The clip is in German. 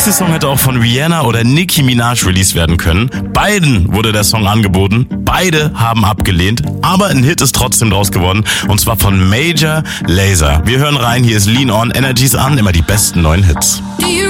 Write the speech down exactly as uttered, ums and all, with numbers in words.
nächste Song hätte auch von Rihanna oder Nicki Minaj released werden können. Beiden wurde der Song angeboten, beide haben abgelehnt, aber ein Hit ist trotzdem draus geworden und zwar von Major Lazer. Wir hören rein, hier ist Lean On, Energies an, immer die besten neuen Hits. Do you